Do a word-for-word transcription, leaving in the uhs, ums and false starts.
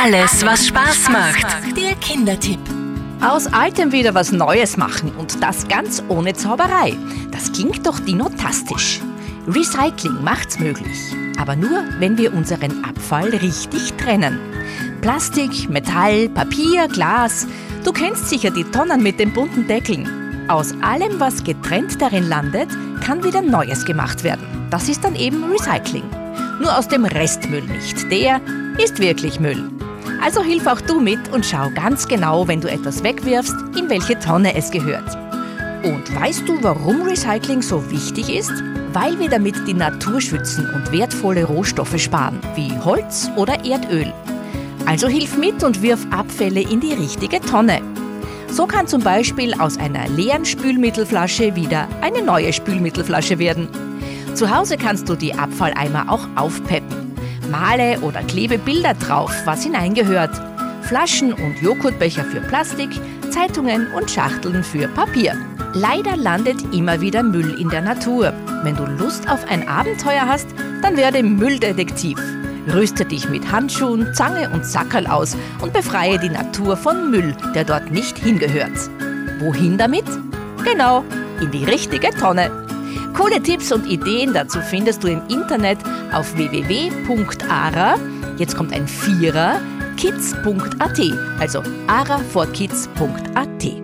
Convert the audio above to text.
Alles, was Spaß macht. Der Kindertipp. Aus Altem wieder was Neues machen und das ganz ohne Zauberei. Das klingt doch dinotastisch. Recycling macht's möglich. Aber nur, wenn wir unseren Abfall richtig trennen. Plastik, Metall, Papier, Glas. Du kennst sicher die Tonnen mit den bunten Deckeln. Aus allem, was getrennt darin landet, kann wieder Neues gemacht werden. Das ist dann eben Recycling. Nur aus dem Restmüll nicht. Der ist wirklich Müll. Also hilf auch du mit und schau ganz genau, wenn du etwas wegwirfst, in welche Tonne es gehört. Und weißt du, warum Recycling so wichtig ist? Weil wir damit die Natur schützen und wertvolle Rohstoffe sparen, wie Holz oder Erdöl. Also hilf mit und wirf Abfälle in die richtige Tonne. So kann zum Beispiel aus einer leeren Spülmittelflasche wieder eine neue Spülmittelflasche werden. Zu Hause kannst du die Abfalleimer auch aufpeppen. Male oder klebe Bilder drauf, was hineingehört. Flaschen und Joghurtbecher für Plastik, Zeitungen und Schachteln für Papier. Leider landet immer wieder Müll in der Natur. Wenn du Lust auf ein Abenteuer hast, dann werde Mülldetektiv. Rüste dich mit Handschuhen, Zange und Sackerl aus und befreie die Natur von Müll, der dort nicht hingehört. Wohin damit? Genau, in die richtige Tonne. Coole Tipps und Ideen dazu findest du im Internet auf w w w punkt ara, jetzt kommt ein Vierer, kids punkt a t, also ara for kids punkt a t.